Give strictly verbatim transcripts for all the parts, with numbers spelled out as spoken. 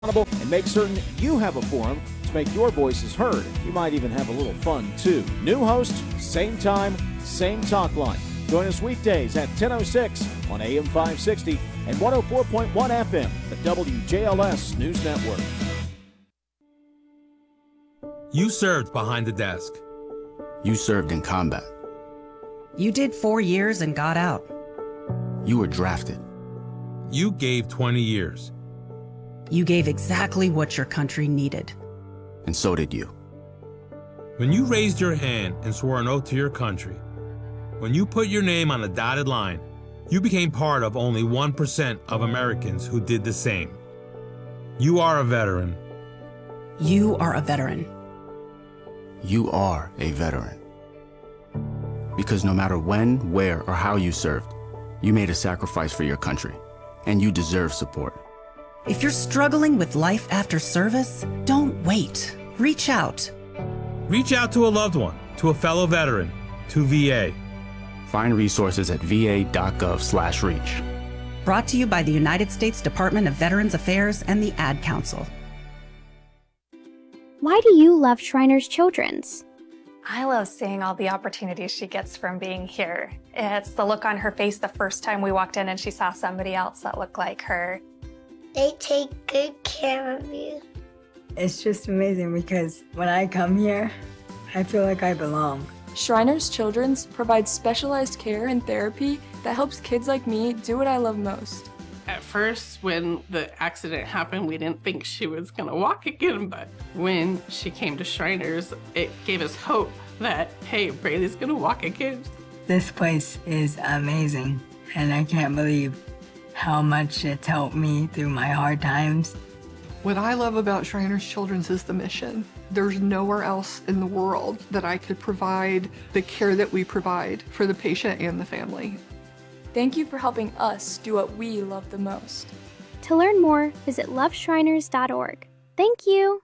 and make certain you have a forum to make your voices heard. You might even have a little fun, too. New host, same time, same talk line. Join us weekdays at ten oh six on A M five sixty and one oh four point one F M, the W J L S News Network. You served behind the desk. You served in combat. You did four years and got out. You were drafted. You gave twenty years. You gave exactly what your country needed. And so did you. When you raised your hand and swore an oath to your country, when you put your name on a dotted line, you became part of only one percent of Americans who did the same. You are a veteran. You are a veteran. You are a veteran. Because no matter when, where, or how you served, you made a sacrifice for your country, and you deserve support. If you're struggling with life after service, don't wait. Reach out. Reach out to a loved one, to a fellow veteran, to V A. Find resources at va.gov slash reach. Brought to you by the United States Department of Veterans Affairs and the Ad Council. Why do you love Shriners Children's? I love seeing all the opportunities she gets from being here. It's the look on her face the first time we walked in and she saw somebody else that looked like her. They take good care of you. It's just amazing because when I come here, I feel like I belong. Shriners Children's provides specialized care and therapy that helps kids like me do what I love most. At first, when the accident happened, we didn't think she was gonna walk again, but when she came to Shriners, it gave us hope that, hey, Braylee's gonna walk again. This place is amazing, and I can't believe how much it's helped me through my hard times. What I love about Shriners Children's is the mission. There's nowhere else in the world that I could provide the care that we provide for the patient and the family. Thank you for helping us do what we love the most. To learn more, visit love shriners dot org. Thank you.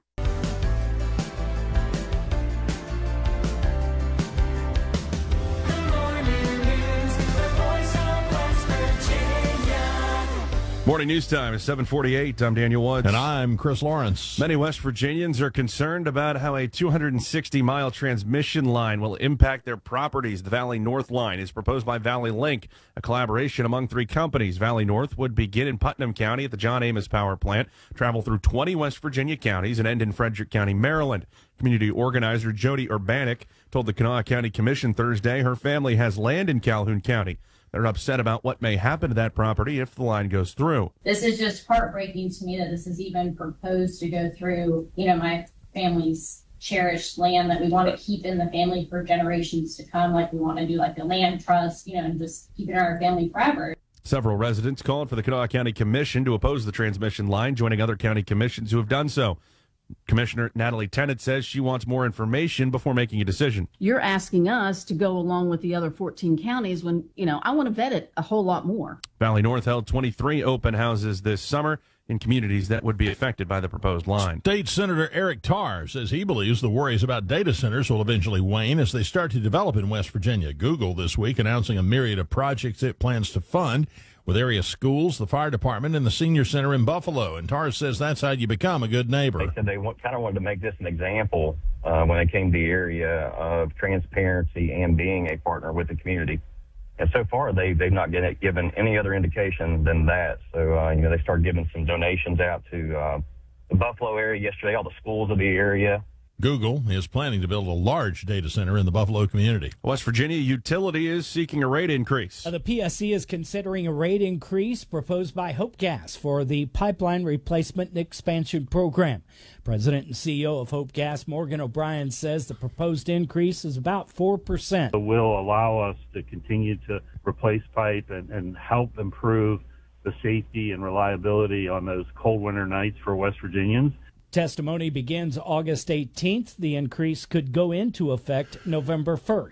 Morning news time is seven forty-eight. I'm Daniel Woods. And I'm Chris Lawrence. Many West Virginians are concerned about how a two hundred sixty mile transmission line will impact their properties. The Valley North line is proposed by Valley Link, a collaboration among three companies. Valley North would begin in Putnam County at the John Amos Power Plant, travel through twenty West Virginia counties, and end in Frederick County, Maryland. Community organizer Jody Urbanik told the Kanawha County Commission Thursday her family has land in Calhoun County. They're upset about what may happen to that property if the line goes through. This is just heartbreaking to me that this is even proposed to go through, you know, my family's cherished land that we want to keep in the family for generations to come, like we want to do like a land trust, you know, and just keep it in our family forever. Several residents called for the Kanawha County Commission to oppose the transmission line, joining other county commissions who have done so. Commissioner Natalie Tennant says she wants more information before making a decision. You're asking us to go along with the other fourteen counties when, you know, I want to vet it a whole lot more. Valley North held twenty-three open houses this summer in communities that would be affected by the proposed line. State Senator Eric Tarr says he believes the worries about data centers will eventually wane as they start to develop in West Virginia. Google this week announcing a myriad of projects it plans to fund, with area schools, the fire department, and the senior center in Buffalo. And Tarr says that's how you become a good neighbor. They said they want, kind of wanted to make this an example uh, when they came to the area of transparency and being a partner with the community. And so far, they, they've not get, given any other indication than that. So, uh, you know, they started giving some donations out to uh, the Buffalo area yesterday, all the schools of the area. Google is planning to build a large data center in the Buffalo community. West Virginia Utility is seeking a rate increase. The P S C is considering a rate increase proposed by Hope Gas for the pipeline replacement and expansion program. President and C E O of Hope Gas, Morgan O'Brien, says the proposed increase is about four percent. It will allow us to continue to replace pipe and, and help improve the safety and reliability on those cold winter nights for West Virginians. Testimony begins August eighteenth. The increase could go into effect November first.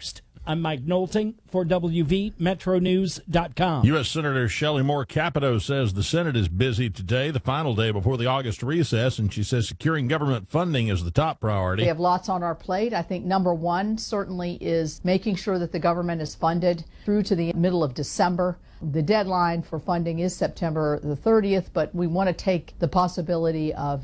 I'm Mike Knowlton for W V Metro News dot com. U S. Senator Shelley Moore Capito says the Senate is busy today, the final day before the August recess, and she says securing government funding is the top priority. We have lots on our plate. I think number one certainly is making sure that the government is funded through to the middle of December. The deadline for funding is September the thirtieth, but we want to take the possibility of